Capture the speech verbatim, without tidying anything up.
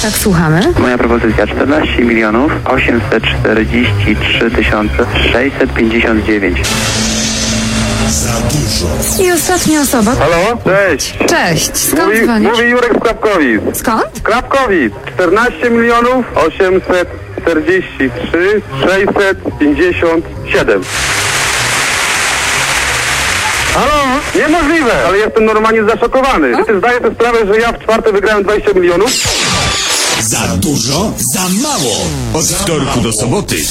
Tak, słuchamy. Moja propozycja czternaście milionów osiemset czterdzieści trzy tysiące sześćset pięćdziesiąt dziewięć. Za dużo. I ostatnia osoba. Halo? Cześć. Cześć, skąd Mówi, dzwonisz? mówi Jurek z Klapkowic. Skąd? Klapkowic. czternaście milionów osiemset czterdzieści trzy sześćset pięćdziesiąt siedem. Halo? Niemożliwe, ale jestem normalnie zaszokowany. Czy ty zdajesz sobie sprawę, że ja w czwarte wygrałem dwadzieścia milionów? Za dużo, za mało. Od wtorku do soboty